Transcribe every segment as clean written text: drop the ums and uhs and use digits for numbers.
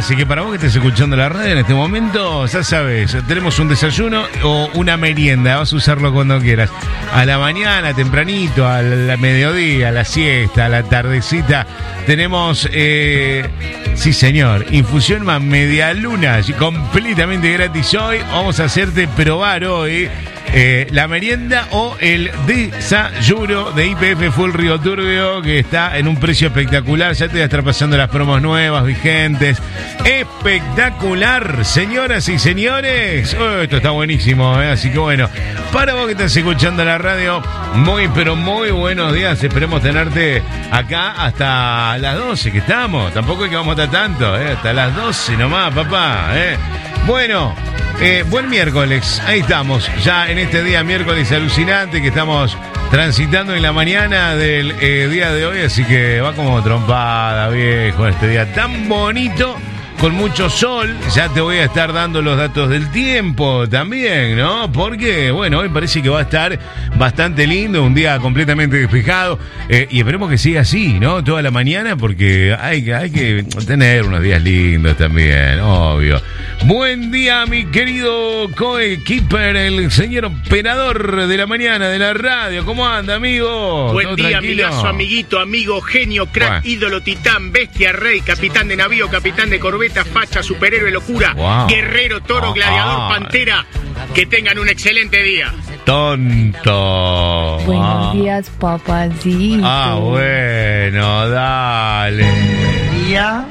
Así que para vos que estés escuchando la radio en este momento, ya sabes, tenemos un desayuno o una merienda, vas a usarlo cuando quieras. A la mañana, tempranito, al mediodía, a la siesta, a la tardecita, tenemos, sí señor, infusión más media luna, completamente gratis hoy. Vamos a hacerte probar hoy la merienda o el desayuno de YPF Full Río Turbio, que está en un precio espectacular. Ya te voy a estar pasando las promos nuevas, vigentes. Espectacular, señoras y señores. Esto está buenísimo, así que bueno, para vos que estás escuchando la radio, muy pero muy buenos días. Esperemos tenerte acá hasta las 12 que estamos. Tampoco es que vamos a estar tanto, hasta las 12 nomás, papá. Bueno, buen miércoles, ahí estamos, ya en este día miércoles alucinante que estamos transitando en la mañana del día de hoy, así que va como trompada, viejo, este día tan bonito, con mucho sol. Ya te voy a estar dando los datos del tiempo también, ¿no? Porque, bueno, hoy parece que va a estar bastante lindo, un día completamente despejado, y esperemos que siga así, ¿no? Toda la mañana, porque hay que tener unos días lindos también, obvio. Buen día, mi querido coequiper, el señor operador de la mañana de la radio. ¿Cómo anda, amigo? Buen día, amigazo, amiguito, amigo, genio, crack, ídolo, titán, bestia, rey, capitán de navío, capitán de corbeta, facha, superhéroe, locura, guerrero, toro, gladiador, pantera. Que tengan un excelente día. Tonto. Buenos días, papacito. Bueno, dale. Buen día.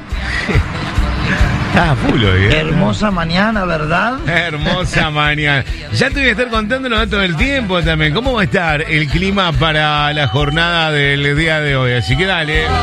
Full hoy, Hermosa mañana, ¿verdad? Hermosa mañana. Ya te voy a estar contando los datos del tiempo también. ¿Cómo va a estar el clima para la jornada del día de hoy? Así que dale.